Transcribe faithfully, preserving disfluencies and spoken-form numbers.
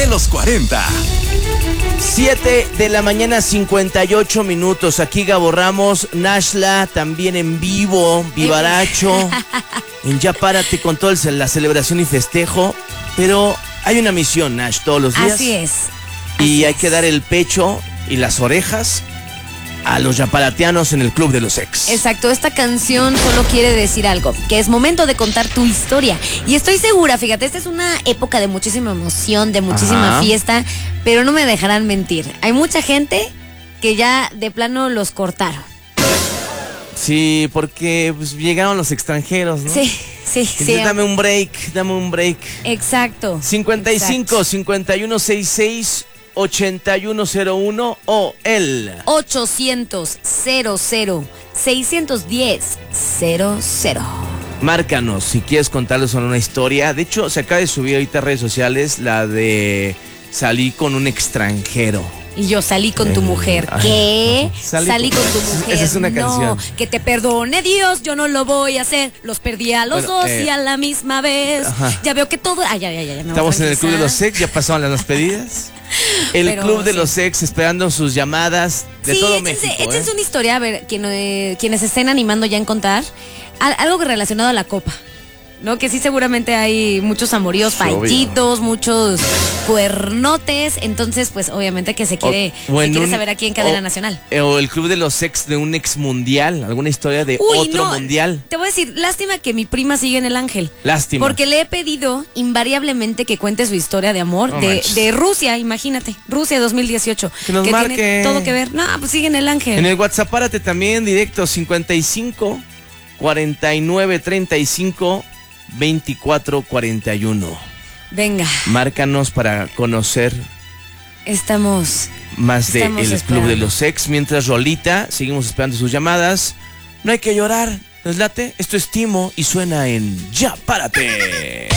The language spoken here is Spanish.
los cuarenta. siete de la mañana, cincuenta y ocho minutos. Aquí Gabo Ramos, Nashla, también en vivo, Vivaracho. En Ya Párate con toda la celebración y festejo. Pero hay una misión, Nash, todos los días. Así es. Y Así hay es. que dar el pecho y las orejas a los yaparateanos en el Club de los Ex. Exacto, esta canción solo quiere decir algo, que es momento de contar tu historia. Y estoy segura, fíjate, esta es una época de muchísima emoción, de muchísima Ajá. fiesta, pero no me dejarán mentir. Hay mucha gente que ya de plano los cortaron. Sí, porque pues, llegaron los extranjeros, ¿no? Sí, sí, Entonces, sí. dame un break, dame un break. Exacto. cincuenta y cinco, exacto. cincuenta y uno sesenta y seis, ochenta y uno cero uno o el ochocientos, cero cero, seiscientos diez, cero cero. Márcanos si quieres contarles una historia. De hecho, se acaba de subir ahorita a redes sociales la de salí con un extranjero. Y yo salí con tu Eh, mujer. ay, ¿Qué? salí Salí con- con tu mujer. Esa es una No, canción. que te perdone Dios, yo no lo voy a hacer. Los perdí a los Bueno, dos eh, y a la misma vez. ajá. Ya veo que todo. Ay, ya, ya, ya. ya me voy a Estamos en el Club de los tranquilizar. Ex, ya pasaron las despedidas. El Pero, Club de sí. los Ex esperando sus llamadas de Sí, todo échense, México. échense ¿eh? una historia, a ver, quien, eh, quienes estén animando ya en contar. Al- algo relacionado a la copa. ¿No? Que sí, seguramente hay muchos amoríos Sí, obvio. fallitos, muchos cuernotes. Entonces, pues, obviamente que se quiere, O- o se en quiere un- saber aquí en Cadena o- Nacional. eh, O el Club de los Ex de un ex mundial. Alguna historia de Uy, otro no, mundial. Te voy a decir, lástima que mi prima sigue en el Ángel. Lástima. Porque le he pedido invariablemente que cuente su historia de amor No de, manches. de Rusia, imagínate. Rusia dos mil dieciocho. Que nos marque. tiene todo que ver. No, pues sigue en el Ángel. En el WhatsApp, párate también, directo cincuenta y cinco, cuarenta y nueve, treinta y cinco, veinticuatro, cuarenta y uno. Venga, Márcanos para conocer estamos. más de Estamos el esperando. Club de los Ex. Mientras Rolita, seguimos esperando sus llamadas. No hay que llorar, ¿les late? Esto es Timo y suena en Ya Párate.